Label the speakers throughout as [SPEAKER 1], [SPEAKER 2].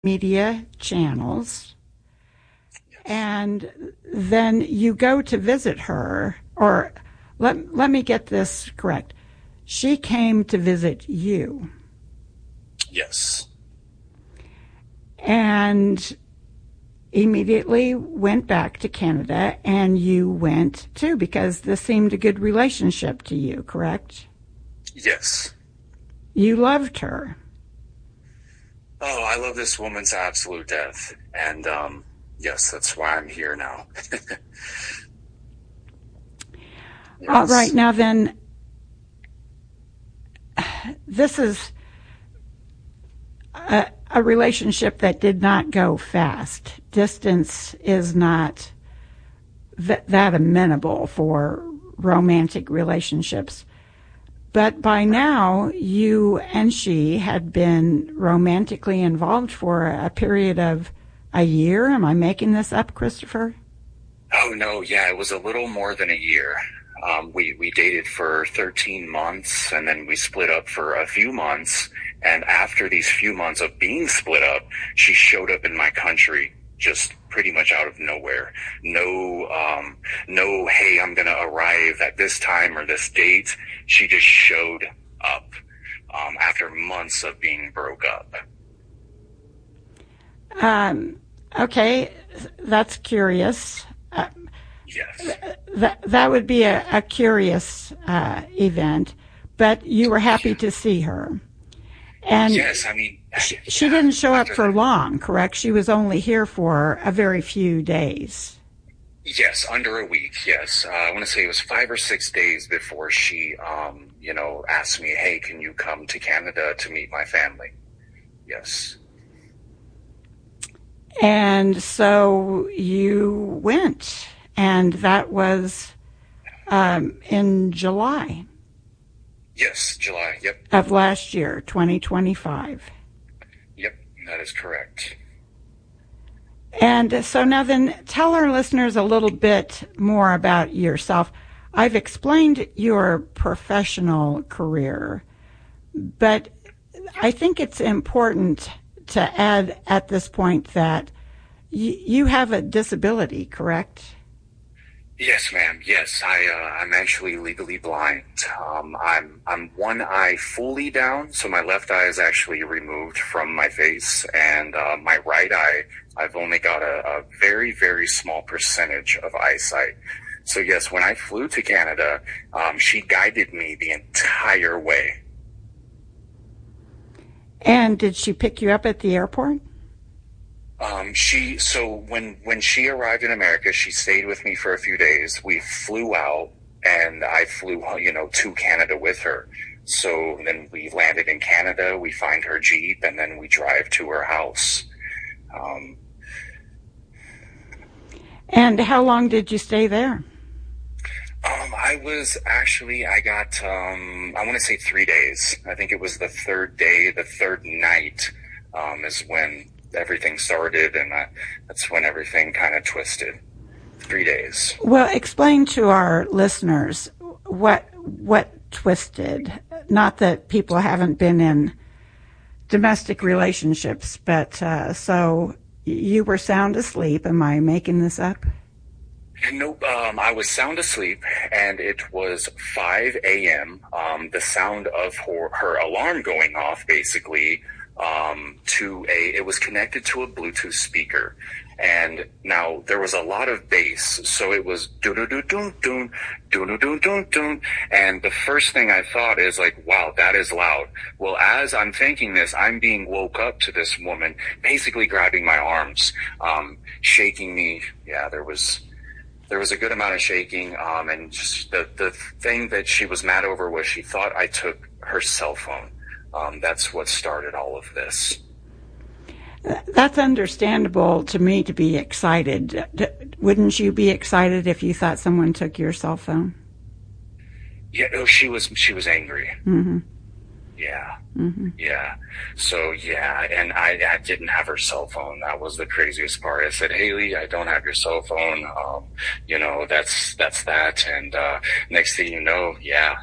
[SPEAKER 1] media channels, and then you go to visit her, or let me get this correct. She came to visit you.
[SPEAKER 2] Yes.
[SPEAKER 1] And immediately went back to Canada, and you went too, because this seemed a good relationship to you, correct?
[SPEAKER 2] Yes.
[SPEAKER 1] You loved her.
[SPEAKER 2] Oh, I love this woman to absolute death. And yes, that's why I'm here now. Yes.
[SPEAKER 1] All right, now then, this is a relationship that did not go fast. Distance is not that amenable for romantic relationships. But by now, you and she had been romantically involved for a period of a year. Am I making this up, Christopher?
[SPEAKER 2] Oh, no, yeah, it was a little more than a year. We dated for 13 months, and then we split up for a few months. And after these few months of being split up, she showed up in my country just pretty much out of nowhere. No, hey, I'm going to arrive at this time or this date. She just showed up after months of being broke up.
[SPEAKER 1] Okay, that's curious.
[SPEAKER 2] Yes.
[SPEAKER 1] That would be a curious event, but you were happy to see her. And
[SPEAKER 2] yes, I mean...
[SPEAKER 1] She didn't show up for long, correct? She was only here for a very few days.
[SPEAKER 2] Yes, under a week, yes. I want to say it was 5 or 6 days before she, asked me, hey, can you come to Canada to meet my family? Yes.
[SPEAKER 1] And so you went, and that was in July.
[SPEAKER 2] Yes, July, yep.
[SPEAKER 1] Of last year, 2025.
[SPEAKER 2] Yep, that is correct.
[SPEAKER 1] And so now then, tell our listeners a little bit more about yourself. I've explained your professional career, but I think it's important to add at this point that you have a disability, correct?
[SPEAKER 2] Yes, ma'am. Yes, I'm actually legally blind. I'm one eye fully down, so my left eye is actually removed from my face, and my right eye, I've only got a very, very small percentage of eyesight. So yes, when I flew to Canada, she guided me the entire way.
[SPEAKER 1] And did she pick you up at the airport?
[SPEAKER 2] When she arrived in America, she stayed with me for a few days. We flew out, and I flew, to Canada with her. So then we landed in Canada, we find her Jeep, and then we drive to her house.
[SPEAKER 1] And how long did you stay there?
[SPEAKER 2] I got, I want to say 3 days. I think it was the third day, the third night, is when everything started, and that's when everything kind of twisted. 3 days.
[SPEAKER 1] Well, explain to our listeners what twisted. Not that people haven't been in domestic relationships, but so you were sound asleep. Am I making this up?
[SPEAKER 2] Nope. I was sound asleep, and it was 5 a.m. The sound of her alarm going off, basically, it was connected to a Bluetooth speaker. And now there was a lot of bass, so it was doo-doo-doo-doo-doo, doo-doo-doo-doo-doo. And the first thing I thought is like, wow, that is loud. Well, as I'm thinking this, I'm being woke up to this woman basically grabbing my arms, shaking me. Yeah, there was a good amount of shaking, and just the thing that she was mad over was she thought I took her cell phone. That's what started all of this.
[SPEAKER 1] That's understandable to me to be excited. Wouldn't you be excited if you thought someone took your cell phone?
[SPEAKER 2] Yeah, no, she was angry.
[SPEAKER 1] Mm-hmm.
[SPEAKER 2] Yeah.
[SPEAKER 1] Mm-hmm.
[SPEAKER 2] Yeah. So, yeah, and I didn't have her cell phone. That was the craziest part. I said, Haley, I don't have your cell phone. That's that. And, next thing you know, yeah,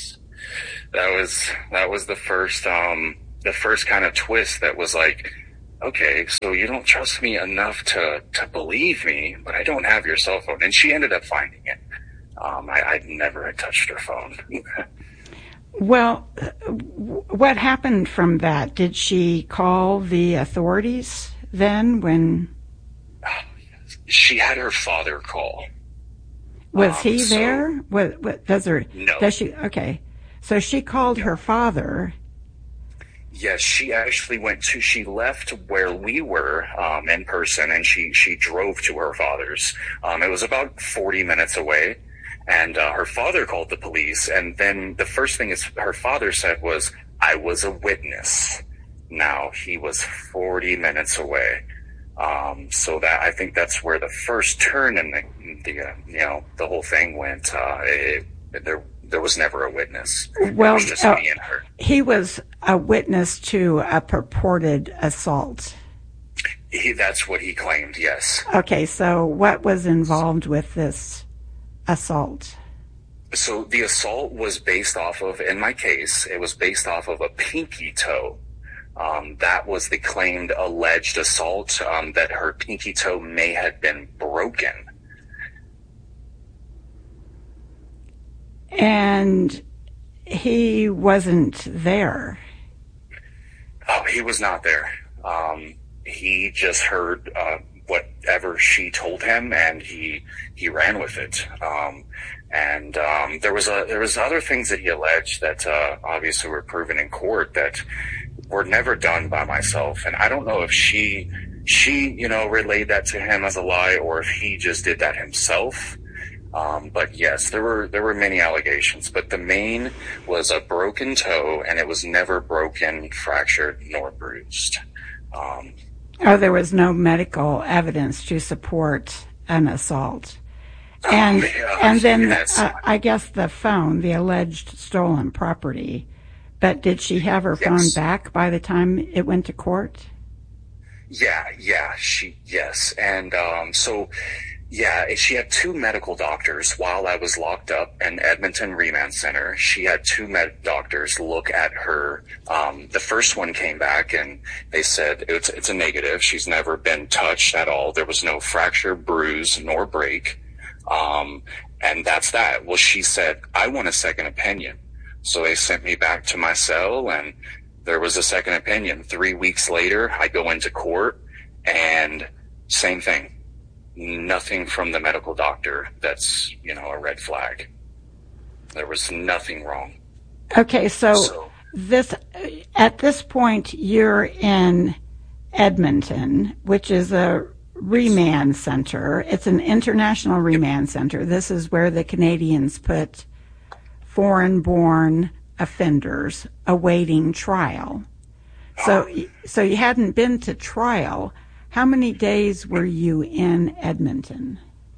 [SPEAKER 2] that was the first kind of twist that was like, okay, so you don't trust me enough to believe me, but I don't have your cell phone. And she ended up finding it. I never had touched her phone.
[SPEAKER 1] Well, what happened from that? Did she call the authorities then when...
[SPEAKER 2] She had her father call.
[SPEAKER 1] Was he there? What does her...
[SPEAKER 2] No.
[SPEAKER 1] Does she... Okay. So she called her father.
[SPEAKER 2] Yes, she actually she left where we were in person, and she drove to her father's. It was about 40 minutes away, and her father called the police, and then the first thing her father said was, "I was a witness." Now, he was 40 minutes away. So that, I think that's where the first turn in the whole thing went. There was never a witness.
[SPEAKER 1] Well,
[SPEAKER 2] it was just me and her.
[SPEAKER 1] He was a witness to a purported assault.
[SPEAKER 2] That's what he claimed, yes.
[SPEAKER 1] Okay, so what was involved with this assault?
[SPEAKER 2] So the assault was based off of, in my case, it was based off of a pinky toe. That was the claimed alleged assault, that her pinky toe may have been broken.
[SPEAKER 1] And he wasn't there.
[SPEAKER 2] Oh, he was not there. He just heard whatever she told him, and he ran with it. And there was other things that he alleged that obviously were proven in court that were never done by myself. And I don't know if she relayed that to him as a lie, or if he just did that himself. But yes, there were many allegations, but the main was a broken toe, and it was never broken, fractured, nor bruised.
[SPEAKER 1] There was no medical evidence to support an assault. And then I guess the phone, the alleged stolen property, but did she have her phone back by the time it went to court?
[SPEAKER 2] Yeah, yes. And she had two medical doctors while I was locked up in Edmonton Remand Center. She had two doctors look at her. The first one came back and they said it's a negative. She's never been touched at all. There was no fracture, bruise, nor break. And that's that. Well, she said, I want a second opinion. So they sent me back to my cell, and there was a second opinion. 3 weeks later, I go into court, and same thing. Nothing from the medical doctor that's, a red flag. There was nothing wrong.
[SPEAKER 1] Okay, so at this point, you're in Edmonton, which is a remand center. It's an international remand center. This is where the Canadians put foreign-born offenders awaiting trial. So you hadn't been to trial. How many days were you in Edmonton?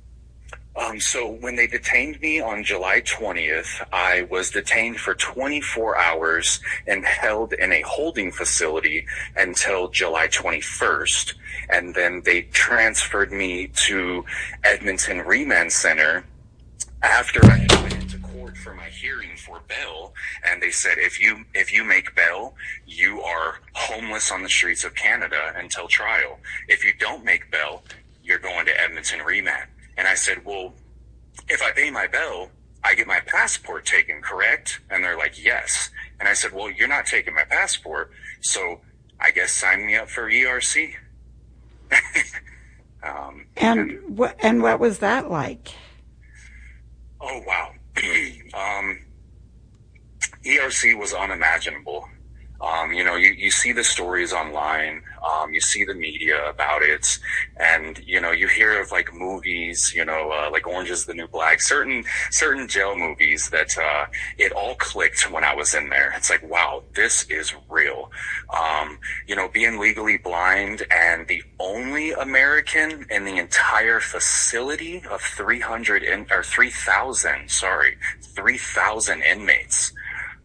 [SPEAKER 2] So when they detained me on July 20th, I was detained for 24 hours and held in a holding facility until July 21st. And then they transferred me to Edmonton Remand Center after I went into court for my hearing for bail. And they said, if you make bail, you are homeless on the streets of Canada until trial. If you don't make bail, you're going to Edmonton Remand. And I said, well, if I pay my bail, I get my passport taken, correct? And they're like, yes. And I said, well, you're not taking my passport, so I guess sign me up for ERC.
[SPEAKER 1] And what was that like?
[SPEAKER 2] Oh, wow. ERC was unimagiable. You see the stories online, you see the media about it, and, you hear of like movies, like Orange is the New Black, certain jail movies that, it all clicked when I was in there. It's like, wow, this is real. Being legally blind and the only American in the entire facility of 3,000 inmates.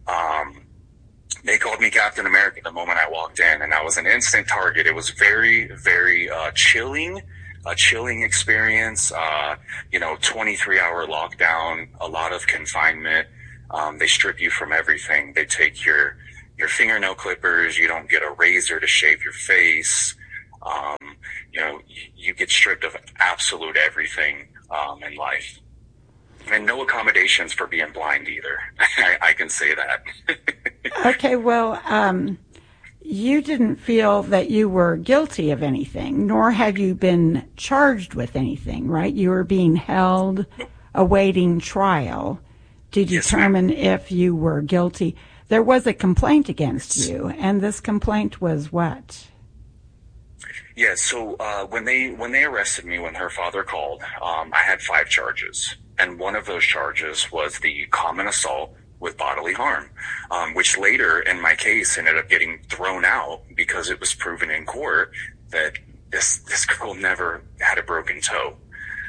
[SPEAKER 2] They called me Captain America the moment I walked in, and I was an instant target. It was very, very chilling, a chilling experience. 23-hour lockdown, a lot of confinement. They strip you from everything. They take your fingernail clippers. You don't get a razor to shave your face. You get stripped of absolute everything in life. And no accommodations for being blind either. I can say that.
[SPEAKER 1] Okay, well, you didn't feel that you were guilty of anything, nor had you been charged with anything, right? You were being held, awaiting trial to determine if you were guilty. There was a complaint against you, and this complaint was what?
[SPEAKER 2] Yeah, so when they arrested me, when her father called, I had 5 charges. And one of those charges was the common assault with bodily harm, which later in my case ended up getting thrown out because it was proven in court that this girl never had a broken toe.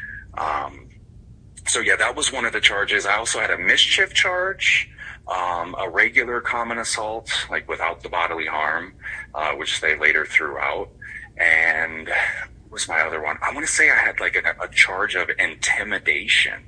[SPEAKER 2] So yeah, that was one of the charges. I also had a mischief charge, a regular common assault, like without the bodily harm, which they later threw out. And what was my other one? I want to say I had like a charge of intimidation.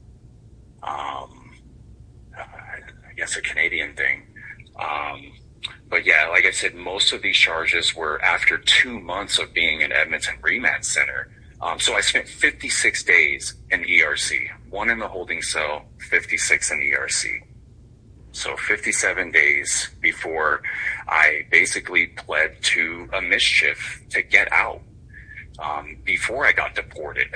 [SPEAKER 2] I guess a Canadian thing. But yeah, like I said, most of these charges were after 2 months of being in Edmonton Remand Center. So I spent 56 days in ERC, 1 in the holding cell, 56 in ERC. So 57 days before I basically pled to a mischief to get out, before I got deported.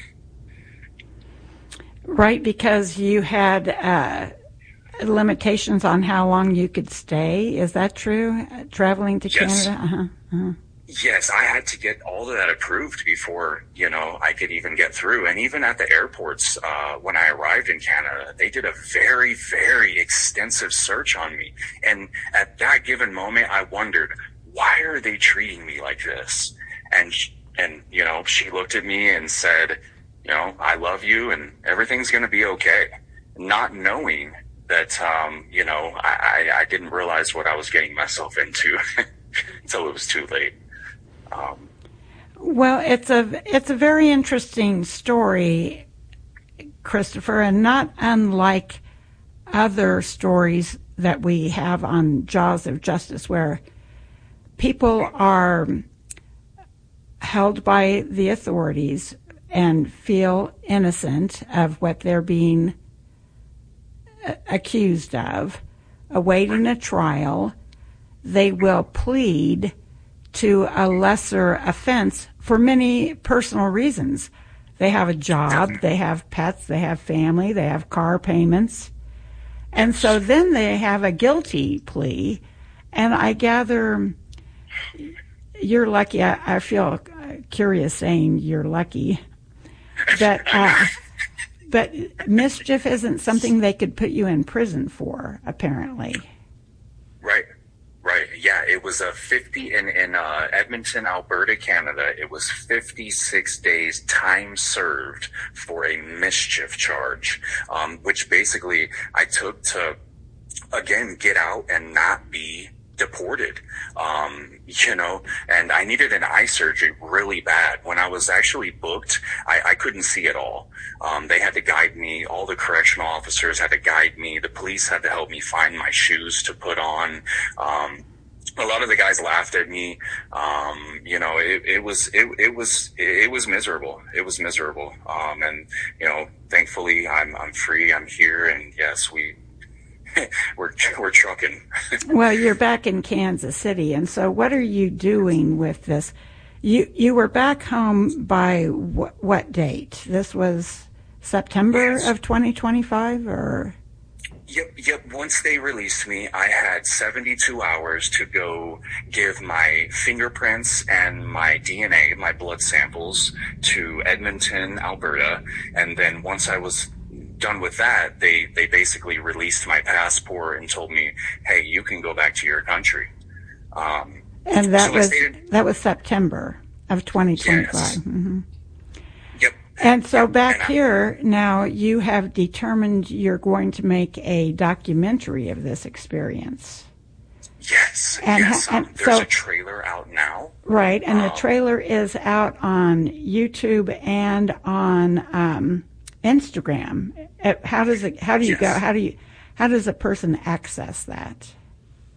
[SPEAKER 1] Right, because you had limitations on how long you could stay. Is that true? Traveling to Canada?
[SPEAKER 2] Yes, I had to get all of that approved before, I could even get through. And even at the airports, when I arrived in Canada, they did a very, very extensive search on me. And at that given moment, I wondered, why are they treating me like this? And she looked at me and said, I love you and everything's going to be okay. Not knowing that, I didn't realize what I was getting myself into until it was too late.
[SPEAKER 1] Well, it's a very interesting story, Christopher, and not unlike other stories that we have on Jaws of Justice, where people are held by the authorities and feel innocent of what they're being accused of, awaiting a trial. They will plead to a lesser offense for many personal reasons. They have a job, they have pets, they have family, they have car payments. And so then they have a guilty plea. And I gather you're lucky. I feel curious saying you're lucky. But mischief isn't something they could put you in prison for, apparently.
[SPEAKER 2] Right. Yeah, it was a 50 in Edmonton, Alberta, Canada. It was 56 days time served for a mischief charge, which basically I took to, again, get out and not be deported, and I needed an eye surgery really bad. When I was actually booked, I couldn't see at all. They had to guide me. All the correctional officers had to guide me. The police had to help me find my shoes to put on. A lot of the guys laughed at me. It was miserable. It was miserable. And thankfully I'm free. I'm here. And yes, we're trucking.
[SPEAKER 1] Well, you're back in Kansas City, and so what are you doing with this? You were back home by what date? This was September of 2025, or?
[SPEAKER 2] Yep. Once they released me, I had 72 hours to go give my fingerprints and my DNA, my blood samples, to Edmonton, Alberta, and then once I was done with that, they basically released my passport and told me, hey, you can go back to your country.
[SPEAKER 1] And that was September of 2025.
[SPEAKER 2] Yes.
[SPEAKER 1] Mm-hmm.
[SPEAKER 2] Yep.
[SPEAKER 1] And so back here now, you have determined you're going to make a documentary of this experience.
[SPEAKER 2] Yes. There's a trailer out now.
[SPEAKER 1] Right, and the trailer is out on YouTube and on Instagram. How does a person access that?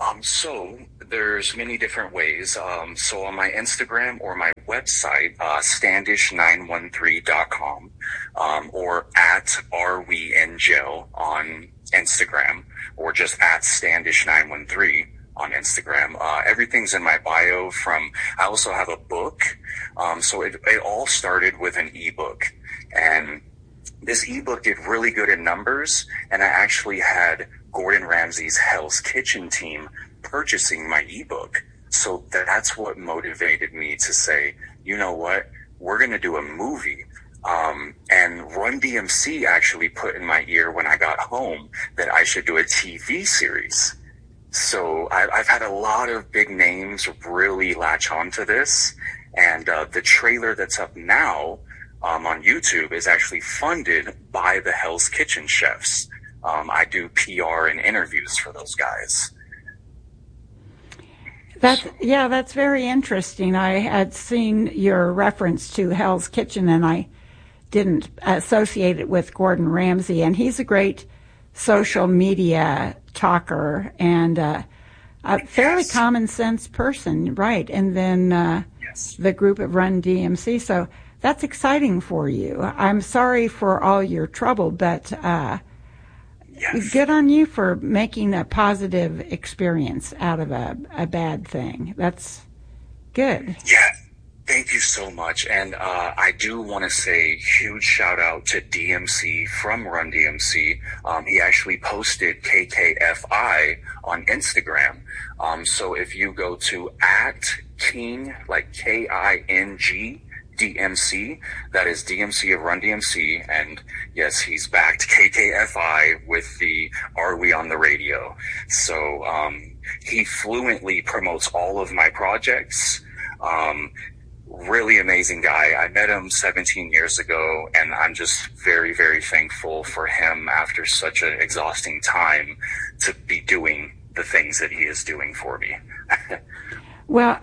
[SPEAKER 2] So there's many different ways. So on my Instagram or my website, standish913.com, or at areweinjail on Instagram, or just at standish913 on Instagram. Everything's in my bio. I also have a book. So it all started with an ebook, and this ebook did really good in numbers, and I actually had Gordon Ramsay's Hell's Kitchen team purchasing my ebook. So that's what motivated me to say, you know what, we're going to do a movie. And Run DMC actually put in my ear when I got home that I should do a TV series. So I've had a lot of big names really latch onto this. And the trailer that's up now on YouTube is actually funded by the Hell's Kitchen chefs. I do PR and interviews for those guys.
[SPEAKER 1] That's very interesting. I had seen your reference to Hell's Kitchen, and I didn't associate it with Gordon Ramsay. And he's a great social media talker and a fairly common sense person, right? And then the group of Run DMC. So that's exciting for you. I'm sorry for all your trouble, but good on you for making a positive experience out of a bad thing. That's good.
[SPEAKER 2] Yeah, thank you so much. And I do want to say huge shout out to DMC from Run DMC. He actually posted KKFI on Instagram. So if you go to @King, like KING, DMC, that is DMC of Run DMC, and yes, he's backed KKFI with the Are We on the Radio? So he fluently promotes all of my projects. Really amazing guy. I met him 17 years ago, and I'm just very, very thankful for him after such an exhausting time to be doing the things that he is doing for me.
[SPEAKER 1] Well,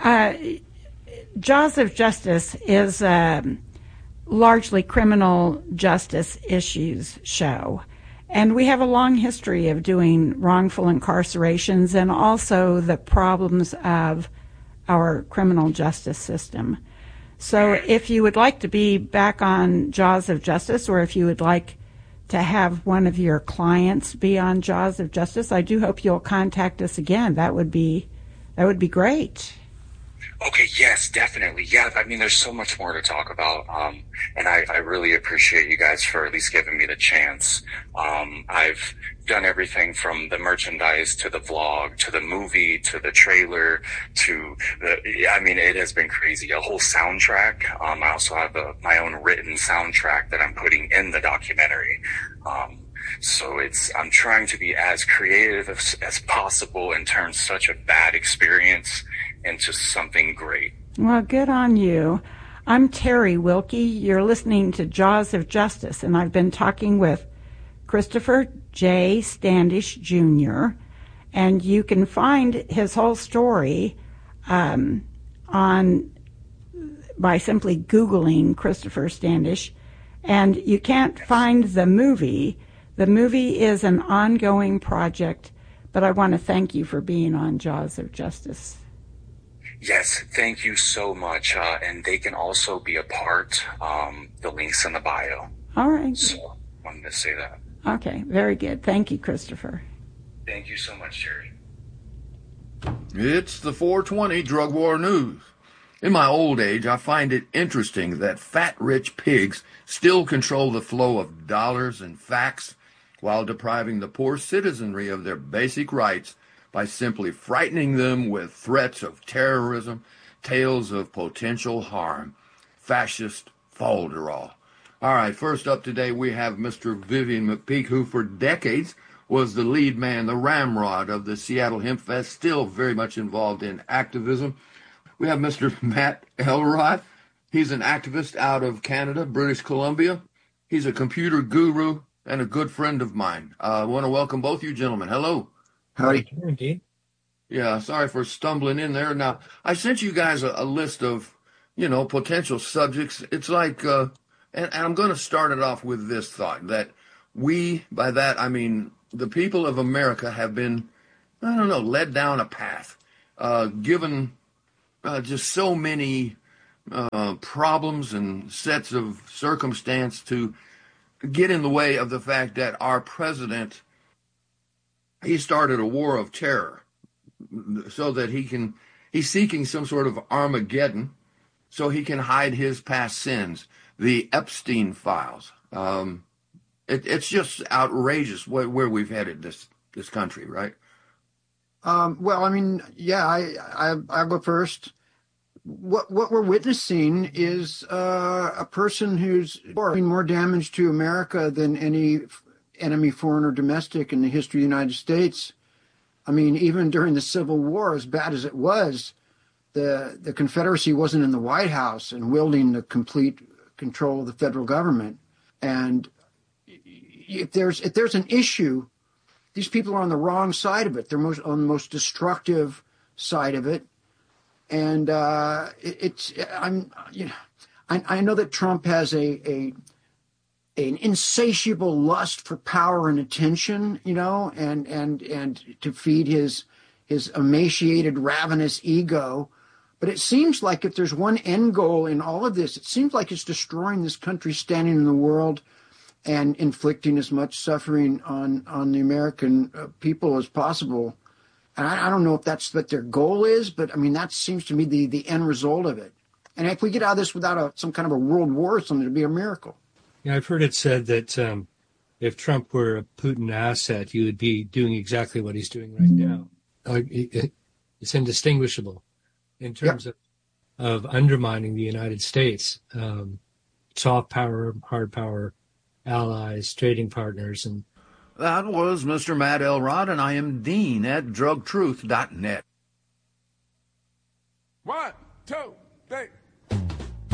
[SPEAKER 1] Jaws of Justice is a largely criminal justice issues show. And we have a long history of doing wrongful incarcerations and also the problems of our criminal justice system. So if you would like to be back on Jaws of Justice, or if you would like to have one of your clients be on Jaws of Justice, I do hope you'll contact us again. That would be great.
[SPEAKER 2] Okay, yes, definitely. Yeah, I mean, there's so much more to talk about, and I really appreciate you guys for at least giving me the chance. I've done everything from the merchandise to the vlog to the movie to the trailer to it has been crazy. A whole soundtrack. I also have my own written soundtrack that I'm putting in the documentary. So I'm trying to be as creative as possible and turn such a bad experience into something great.
[SPEAKER 1] Well, good on you. I'm Terry Wilkie. You're listening to Jaws of Justice, and I've been talking with Christopher J. Standish, Jr., and you can find his whole story by simply Googling Christopher Standish, and you can't find the movie. The movie is an ongoing project, but I want to thank you for being on Jaws of Justice.
[SPEAKER 2] Yes, thank you so much. And they can also be a part, the link's in the bio.
[SPEAKER 1] All right.
[SPEAKER 2] So I wanted to say that.
[SPEAKER 1] Okay, very good. Thank you, Christopher.
[SPEAKER 2] Thank you so much, Jerry.
[SPEAKER 3] It's the 420 Drug War News. In my old age, I find it interesting that fat, rich pigs still control the flow of dollars and facts while depriving the poor citizenry of their basic rights by simply frightening them with threats of terrorism, tales of potential harm. Fascist folderol. All right, first up today we have Mr. Vivian McPeak, who for decades was the lead man, the ramrod of the Seattle Hemp Fest, still very much involved in activism. We have Mr. Matt Elrod. He's an activist out of Canada, British Columbia. He's a computer guru and a good friend of mine. I want to welcome both you gentlemen. Hello.
[SPEAKER 4] Howdy. Indeed.
[SPEAKER 3] Yeah, sorry for stumbling in there. Now, I sent you guys a list of, potential subjects. It's like, and I'm going to start it off with this thought, that we, by that I mean the people of America, have been I don't know, led down a path, given just so many problems and sets of circumstance to get in the way of the fact that our president, he started a war of terror so that he's seeking some sort of Armageddon so he can hide his past sins, the Epstein files. It's just outrageous where we've headed this country, right?
[SPEAKER 4] Well, I mean, yeah, I'll go first. What we're witnessing is a person who's doing more damage to America than any enemy, foreign or domestic, in the history of the United States. I mean, even during the Civil War, as bad as it was, the Confederacy wasn't in the White House and wielding the complete control of the federal government. And if there's an issue, these people are on the wrong side of it. They're on the most destructive side of it. And I know that Trump has an insatiable lust for power and attention, and to feed his emaciated, ravenous ego. But it seems like if there's one end goal in all of this, it seems like it's destroying this country, standing in the world, and inflicting as much suffering on the American people as possible. And I don't know if that's what their goal is, but I mean, that seems to me the end result of it. And if we get out of this without some kind of a world war or something, it'd be a miracle.
[SPEAKER 5] Yeah, I've heard it said that if Trump were a Putin asset, he would be doing exactly what he's doing right now. It's indistinguishable in terms of undermining the United States. Soft power, hard power, allies, trading partners. And
[SPEAKER 3] that was Mr. Matt Elrod, and I am Dean at drugtruth.net.
[SPEAKER 6] 1, 2, 3.